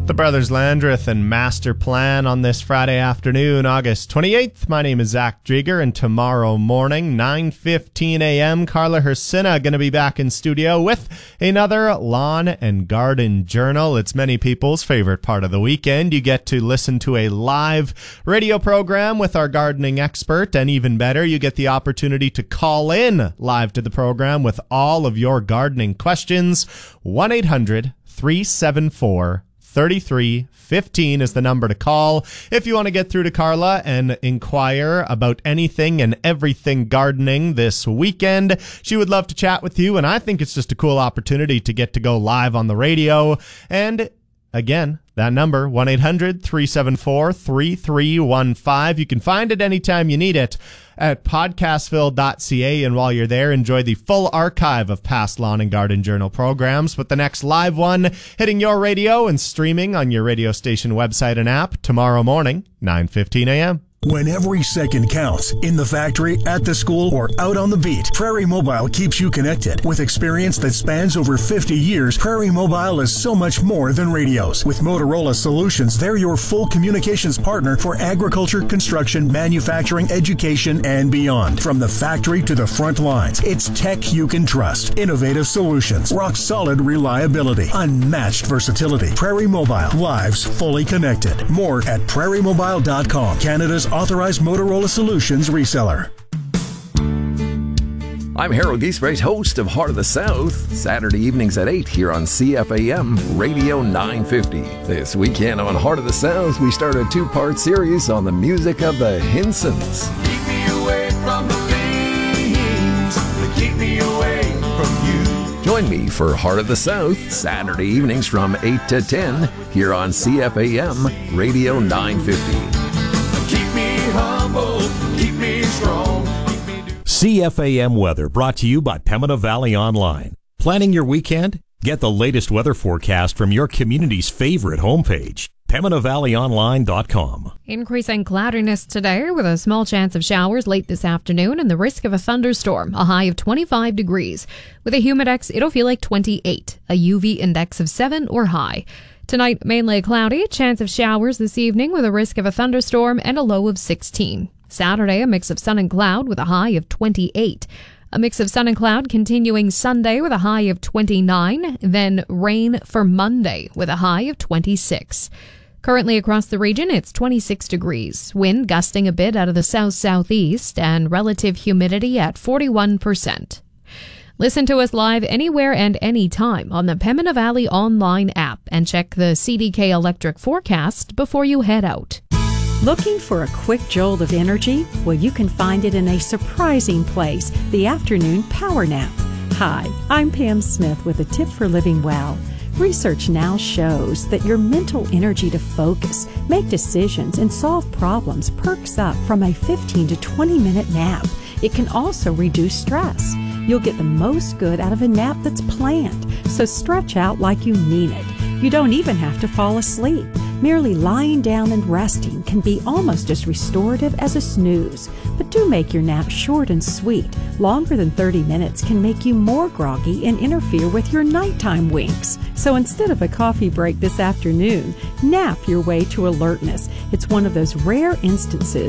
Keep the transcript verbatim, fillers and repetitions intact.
The Brothers Landreth and Master Plan on this Friday afternoon, August twenty-eighth. My name is Zach Drieger, and tomorrow morning, nine fifteen a.m., Carla Hersina going to be back in studio with another Lawn and Garden Journal. It's many people's favorite part of the weekend. You get to listen to a live radio program with our gardening expert, and even better, you get the opportunity to call in live to the program with all of your gardening questions. one eight hundred three seven four thirty-three fifteen is the number to call if you want to get through to Carla and inquire about anything and everything gardening this weekend. She would love to chat with you, and I think it's just a cool opportunity to get to go live on the radio. And again, that number, one eight hundred three seven four three three one five. You can find it anytime you need it at podcastville dot c a, and while you're there, enjoy the full archive of past Lawn and Garden Journal programs, with the next live one hitting your radio and streaming on your radio station website and app tomorrow morning, nine fifteen a.m. When every second counts, in the factory, at the school, or out on the beat, Prairie Mobile keeps you connected. With experience that spans over fifty years, Prairie Mobile is so much more than radios. With Motorola Solutions, they're your full communications partner for agriculture, construction, manufacturing, education, and beyond. From the factory to the front lines, it's tech you can trust. Innovative solutions, rock-solid reliability, unmatched versatility. Prairie Mobile, lives fully connected. More at prairie mobile dot com, Canada's authorized Motorola Solutions reseller. I'm Harold Giesbrecht, host of Heart of the South, Saturday evenings at eight here on C F A M Radio nine fifty. This weekend on Heart of the South, we start a two-part series on the music of the Hinsons. Keep me away from the things that keep me away from you. Join me for Heart of the South, Saturday evenings from eight to ten here on C F A M Radio nine fifty. Keep me humble, keep me strong. Keep me do- C F A M weather brought to you by Pembina Valley Online. Planning your weekend? Get the latest weather forecast from your community's favorite homepage, pembina valley online dot com. Increasing cloudiness today with a small chance of showers late this afternoon and the risk of a thunderstorm, a high of twenty-five degrees. With a humidex, it'll feel like twenty-eight, a U V index of seven or high. Tonight, mainly cloudy, chance of showers this evening with a risk of a thunderstorm and a low of sixteen. Saturday, a mix of sun and cloud with a high of twenty-eight. A mix of sun and cloud continuing Sunday with a high of twenty-nine. Then rain for Monday with a high of twenty-six. Currently across the region, it's twenty-six degrees. Wind gusting a bit out of the south-southeast and relative humidity at forty-one percent. Listen to us live anywhere and anytime on the Pembina Valley Online app, and check the C D K Electric forecast before you head out. Looking for a quick jolt of energy? Well, you can find it in a surprising place, the afternoon power nap. Hi, I'm Pam Smith with a tip for living well. Research now shows that your mental energy to focus, make decisions, and solve problems perks up from a fifteen to twenty minute nap. It can also reduce stress. You'll get the most good out of a nap that's planned, so stretch out like you mean it. You don't even have to fall asleep. Merely lying down and resting can be almost as restorative as a snooze. But do make your nap short and sweet. Longer than thirty minutes can make you more groggy and interfere with your nighttime winks. So instead of a coffee break this afternoon, nap your way to alertness. It's one of those rare instances